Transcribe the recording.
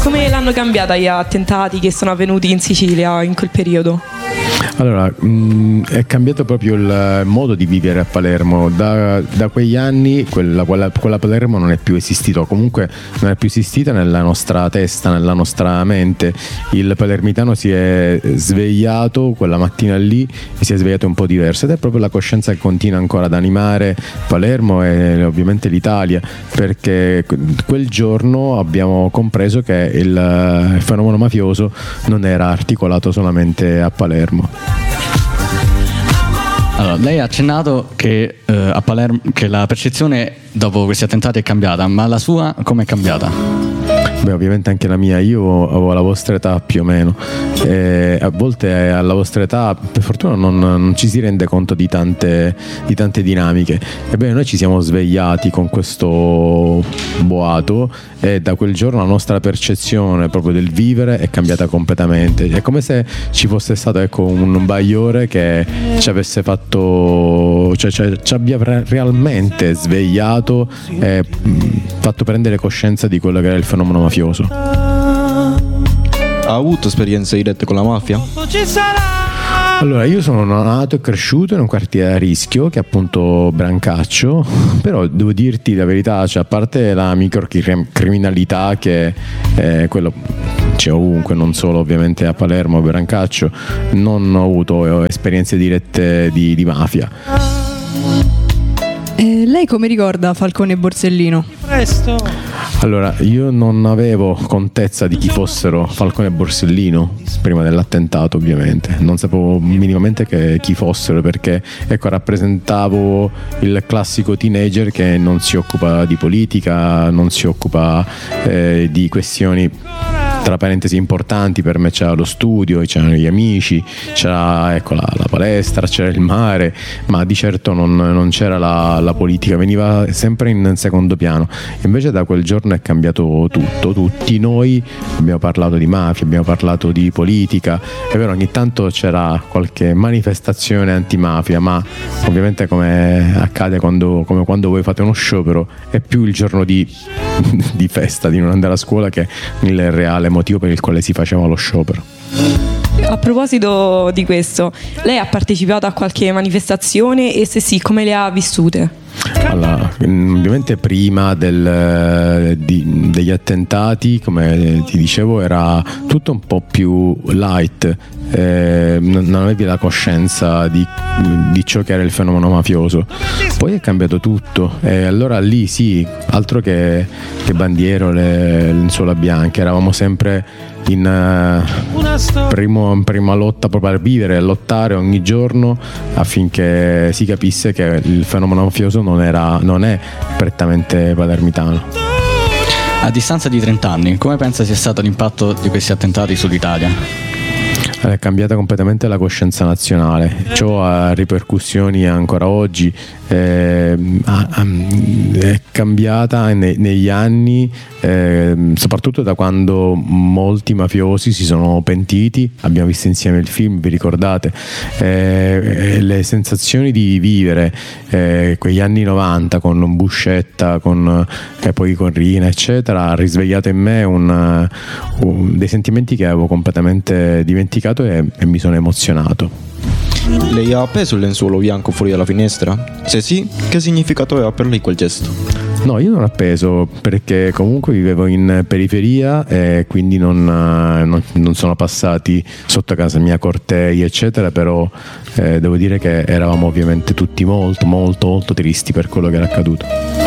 come l'hanno cambiata gli attentati che sono avvenuti in Sicilia in quel periodo? Allora, è cambiato proprio il modo di vivere a Palermo. Da quegli anni quella Palermo non è più esistita, o comunque non è più esistita nella nostra testa, nella nostra mente. Il palermitano si è svegliato quella mattina lì e si è svegliato un po' diverso, ed è proprio la coscienza che continua ancora ad animare Palermo e ovviamente l'Italia, perché quel giorno abbiamo compreso che il fenomeno mafioso non era articolato solamente a Palermo. Allora, lei ha accennato che a Palermo che la percezione dopo questi attentati è cambiata, ma la sua come è cambiata? Beh, ovviamente anche la mia. Io avevo la vostra età più o meno, e a volte alla vostra età per fortuna non ci si rende conto di tante dinamiche. Ebbene, noi ci siamo svegliati con questo boato e da quel giorno la nostra percezione proprio del vivere è cambiata completamente. È come se ci fosse stato, ecco, un bagliore che ci avesse fatto, cioè ci abbia realmente svegliato e fatto prendere coscienza di quello che era il fenomeno mafioso. Ha avuto esperienze dirette con la mafia? Allora, io sono nato e cresciuto in un quartiere a rischio che è appunto Brancaccio, però devo dirti la verità, cioè, a parte la microcriminalità che quello c'è ovunque, non solo ovviamente a Palermo, a Brancaccio, non ho avuto esperienze dirette di mafia. Lei come ricorda Falcone e Borsellino? Allora, io non avevo contezza di chi fossero Falcone e Borsellino prima dell'attentato, ovviamente. Non sapevo minimamente chi fossero, perché ecco, rappresentavo il classico teenager che non si occupa di politica, non si occupa di questioni tra parentesi importanti. Per me c'era lo studio, c'erano gli amici, c'era, ecco, la palestra, c'era il mare, ma di certo non c'era la politica, veniva sempre in secondo piano. Invece da quel giorno è cambiato tutto. Tutti noi abbiamo parlato di mafia, abbiamo parlato di politica. È vero, ogni tanto c'era qualche manifestazione antimafia, ma ovviamente, come accade come quando voi fate uno sciopero, è più il giorno di festa, di non andare a scuola, che il reale motivo per il quale si faceva lo sciopero. A proposito di questo, lei ha partecipato a qualche manifestazione e se sì, come le ha vissute? Allora, ovviamente prima degli attentati, come ti dicevo, era tutto un po' più light, non avevi la coscienza di ciò che era il fenomeno mafioso. Poi è cambiato tutto e allora lì sì, altro che bandiere o le lenzuola bianche, eravamo sempre in prima lotta proprio a vivere, a lottare ogni giorno affinché si capisse che il fenomeno mafioso non è prettamente palermitano. A distanza di 30 anni, come pensa sia stato l'impatto di questi attentati sull'Italia? È cambiata completamente la coscienza nazionale, ciò ha ripercussioni ancora oggi, è cambiata negli anni, soprattutto da quando molti mafiosi si sono pentiti. Abbiamo visto insieme il film, vi ricordate? Le sensazioni di vivere quegli anni 90 con Buscetta, e poi con Rina eccetera, ha risvegliato in me dei sentimenti che avevo completamente dimenticato e mi sono emozionato. Lei ha appeso il lenzuolo bianco fuori dalla finestra? Se sì, che significato aveva per lei quel gesto? No, io non l'ho appeso perché comunque vivevo in periferia e quindi non sono passati sotto casa mia cortei eccetera, però devo dire che eravamo ovviamente tutti molto molto molto tristi per quello che era accaduto.